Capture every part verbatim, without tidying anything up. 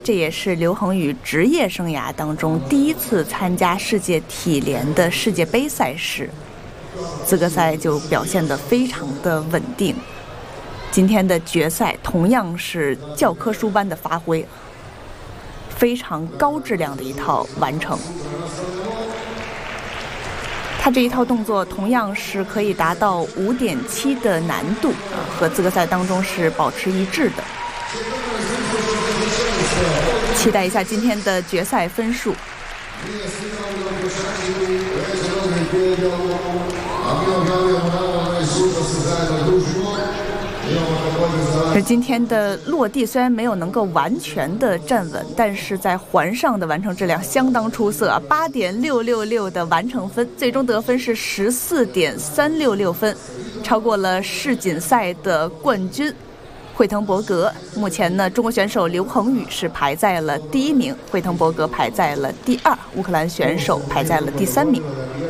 这也是刘恒宇职业生涯当中第一次参加世界体联的世界杯赛事，资格赛就表现得非常的稳定。今天的决赛同样是教科书般的发挥，非常高质量的一套完成。他这一套动作同样是可以达到 五点七 的难度，和资格赛当中是保持一致的。期待一下今天的决赛分数。而今天的落地虽然没有能够完全的站稳，但是在环上的完成质量相当出色啊， 八点六六六 的完成分，最终得分是 十四点三六六 分，超过了世锦赛的冠军惠滕伯格。目前呢，中国选手刘恒宇是排在了第一名，惠滕伯格排在了第二，乌克兰选手排在了第三名。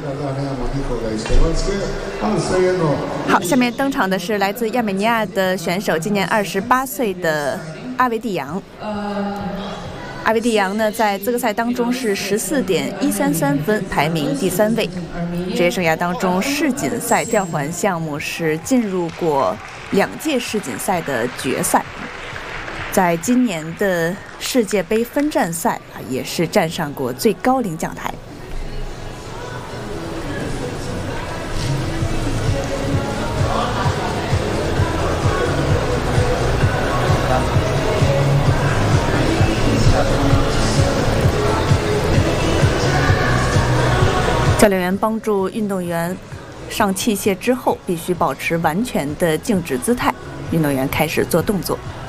好，下面登场的是来自亚美尼亚的选手，今年二十八岁的阿维蒂扬。阿维蒂扬呢，在资格赛当中是 十四点一三三 分，排名第三位。职业生涯当中，世锦赛吊环项目是进入过两届世锦赛的决赛，在今年的世界杯分站赛啊，也是站上过最高领奖台。教练员帮助运动员上器械之后，必须保持完全的静止姿态。运动员开始做动作。